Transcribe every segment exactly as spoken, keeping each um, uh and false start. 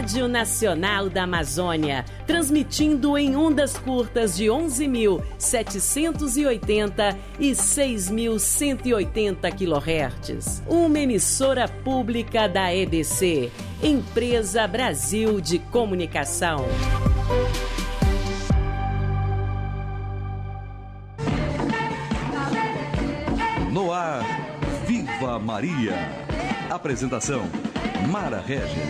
Rádio Nacional da Amazônia, transmitindo em ondas curtas de onze mil setecentos e oitenta e seis mil cento e oitenta quilohertz. Uma emissora pública da E B C, Empresa Brasil de Comunicação. No ar, Viva Maria. Apresentação, Mara Regis.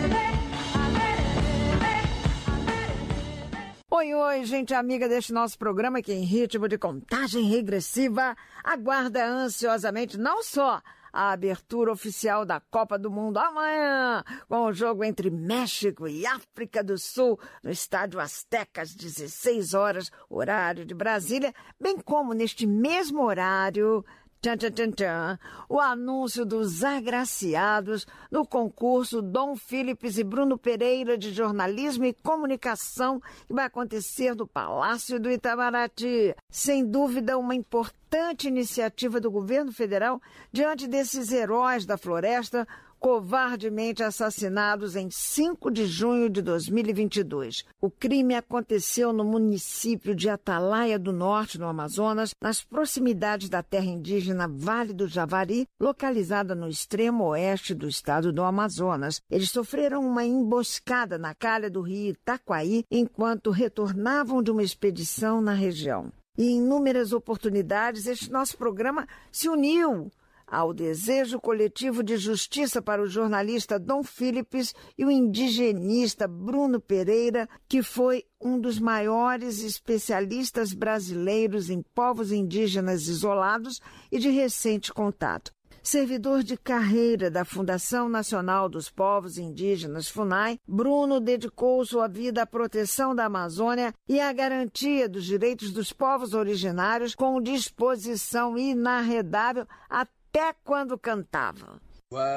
Oi, oi, gente amiga deste nosso programa que em ritmo de contagem regressiva aguarda ansiosamente não só a abertura oficial da Copa do Mundo amanhã, com o jogo entre México e África do Sul, no Estádio Azteca, às dezesseis horas, horário de Brasília, bem como neste mesmo horário, tchan, tchan, tchan, tchan, o anúncio dos agraciados no concurso Dom Philips e Bruno Pereira de Jornalismo e Comunicação, que vai acontecer no Palácio do Itamaraty. Sem dúvida, uma importante iniciativa do governo federal diante desses heróis da floresta covardemente assassinados em cinco de junho de dois mil e vinte e dois. O crime aconteceu no município de Atalaia do Norte, no Amazonas, nas proximidades da terra indígena Vale do Javari, localizada no extremo oeste do estado do Amazonas. Eles sofreram uma emboscada na calha do rio Itaquaí enquanto retornavam de uma expedição na região. E em inúmeras oportunidades, este nosso programa se uniu ao desejo coletivo de justiça para o jornalista Dom Philips e o indigenista Bruno Pereira, que foi um dos maiores especialistas brasileiros em povos indígenas isolados e de recente contato. Servidor de carreira da Fundação Nacional dos Povos Indígenas, FUNAI, Bruno dedicou sua vida à proteção da Amazônia e à garantia dos direitos dos povos originários com disposição inarredável até quando cantava.